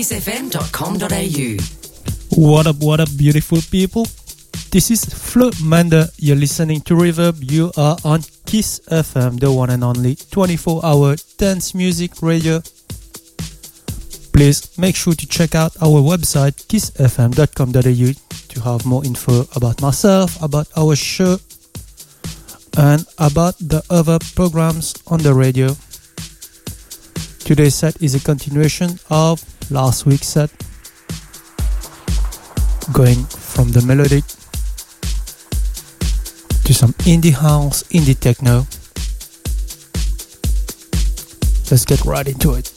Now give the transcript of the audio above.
kissfm.com.au. What up, beautiful people? This is Flo Manda. You're listening to Reverb. You are on Kiss FM, the one and only 24-hour dance music radio. Please make sure to check out our website, kissfm.com.au, to have more info about myself, about our show, and about the other programs on the radio. Today's set is a continuation of last week's set, going from the melodic to some indie house, indie techno. Let's get right into it.